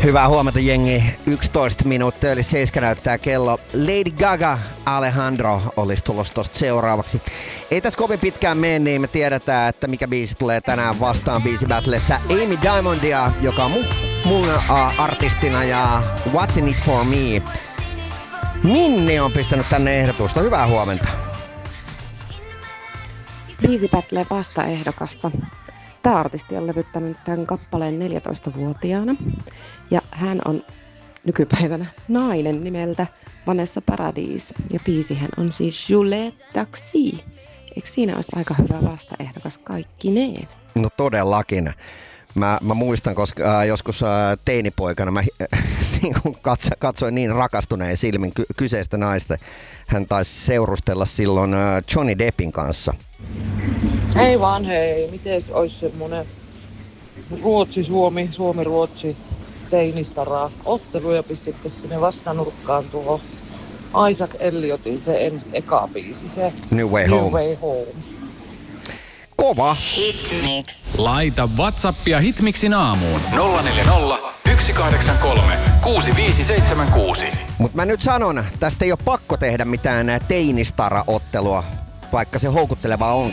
Hyvää huomenta jengi. 11 minuuttia eli 7 näyttää kello. Lady Gaga, Alejandro olisi tulossa tosta seuraavaksi. Ei tässä kovin pitkään mene, niin me tiedetään, että mikä biisi tulee tänään vastaan biisibattlessa. Amy Diamondia, joka on mun artistina ja What's in it for me. Minni on pistänyt tänne ehdotusta. Hyvää huomenta. Biisibattle vastaehdokasta. Tämä artisti on levyttänyt tämän kappaleen 14-vuotiaana ja hän on nykypäivänä nainen nimeltä Vanessa Paradis ja biisihän on siis Juliette Taxi. Eikö siinä olisi aika hyvä vastaehdokas kaikkineen? No todellakin. Mä muistan, koska joskus teinipoikana mä katsoin niin rakastuneen silmin kyseistä naista. Hän taisi seurustella silloin Johnny Deppin kanssa. Hei vaan hei, mites ois semmonen Ruotsi-Suomi, Suomi-Ruotsi teinistara ottelu ja pistittäis sinne vastanurkkaan tuohon Isaac Elliotin se eka biisi, se New Way Home. Kova! Hitmix. Laita WhatsAppia Hitmixin aamuun 040 183 6576. Mut mä nyt sanon, tästä ei ole pakko tehdä mitään teinistara-ottelua, vaikka se houkuttelevaa onkin.